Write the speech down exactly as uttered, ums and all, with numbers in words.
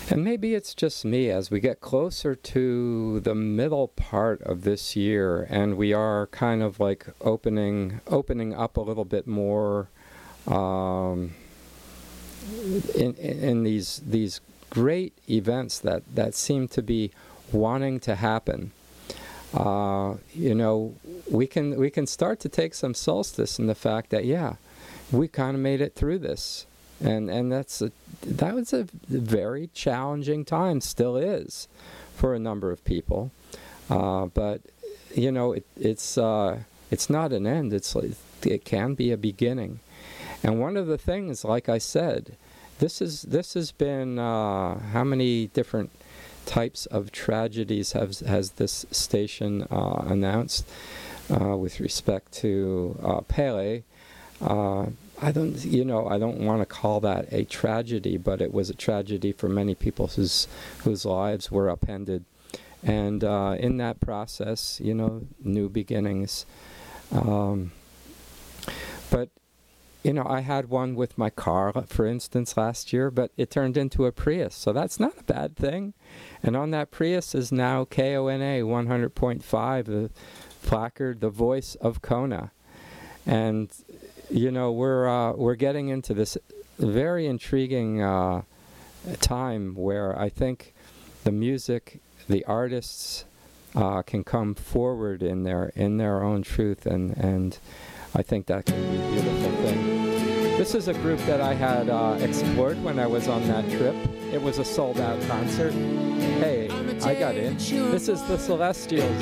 And maybe it's just me as we get closer to the middle part of this year, and we are kind of like opening opening up a little bit more um, in, in in these these great events that that seem to be wanting to happen. Uh, you know, we can we can start to take some solace in the fact that yeah, we kind of made it through this. And and that's a, that was a very challenging time, still is, for a number of people. Uh, but you know, it, it's uh, it's not an end. It's like, it can be a beginning. And one of the things, like I said, this is this has been uh, how many different types of tragedies has has this station uh, announced uh, with respect to uh, Pele. Uh, I don't, you know, I don't want to call that a tragedy, but it was a tragedy for many people whose whose lives were upended, and uh, in that process, you know, new beginnings. Um, but you know, I had one with my car, for instance, last year, but it turned into a Prius, so that's not a bad thing. And on that Prius is now K O N A one hundred point five, the placard, the voice of Kona, and you know, we're uh, we're getting into this very intriguing uh, time where I think the music, the artists uh, can come forward in their in their own truth, and and I think that can be a beautiful thing. This is a group that I had uh, explored when I was on that trip. It was a sold-out concert. Hey, I got in. This is the Celestials.